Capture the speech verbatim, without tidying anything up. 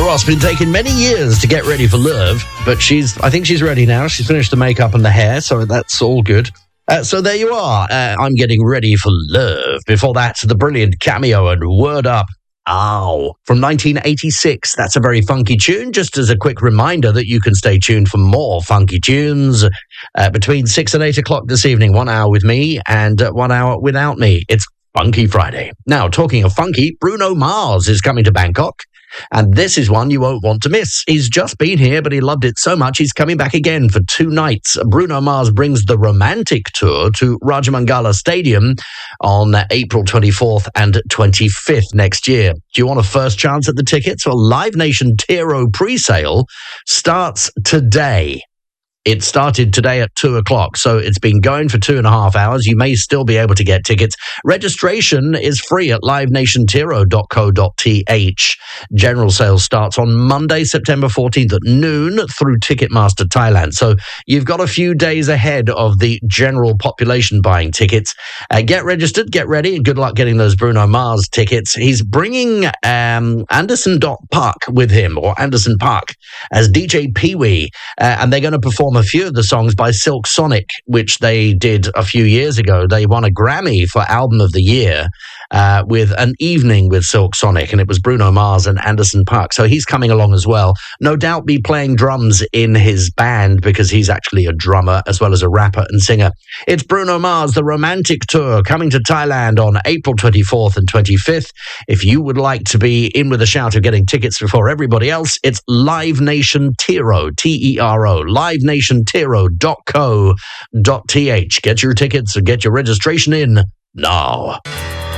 Ross. Been taking many years to get ready for love, but she's, I think she's ready now. She's finished the makeup and the hair, so that's all good. Uh, so there you are. Uh, I'm getting ready for love. Before that, the brilliant Cameo and Word Up. Ow. From nineteen eighty-six. That's a very funky tune. Just as a quick reminder that you can stay tuned for more funky tunes uh, between six and eight o'clock this evening. One hour with me and uh, one hour without me. It's Funky Friday. Now, talking of funky, Bruno Mars is coming to Bangkok. And this is one you won't want to miss. He's just been here, but he loved it so much he's coming back again for two nights. Bruno Mars brings the Romantic Tour to Rajamangala Stadium on April twenty-fourth and twenty-fifth next year. Do you want a first chance at the tickets? Well, Live Nation Tiro pre-sale starts today. It started today at two o'clock, so it's been going for two and a half hours. You may still be able to get tickets. Registration is free at live nation tiro dot co dot t h. General sales starts on Monday, September fourteenth at noon through Ticketmaster Thailand. So you've got a few days ahead of the general population buying tickets. Uh, get registered, get ready, and good luck getting those Bruno Mars tickets. He's bringing um, Anderson Park with him, or Anderson Park, as D J Pee-wee, uh, and they're going to perform a few of the songs by Silk Sonic, which they did a few years ago. They won a Grammy for Album of the Year uh, with An Evening with Silk Sonic, and it was Bruno Mars and Anderson Park. So he's coming along as well. No doubt be playing drums in his band because he's actually a drummer as well as a rapper and singer. It's Bruno Mars, the Romantic Tour, coming to Thailand on April twenty-fourth and twenty-fifth. If you would like to be in with a shout of getting tickets before everybody else, it's Live Nation Tiro, T E R O, Live Nation Tiro dot co dot t h. Get your tickets and get your registration in now.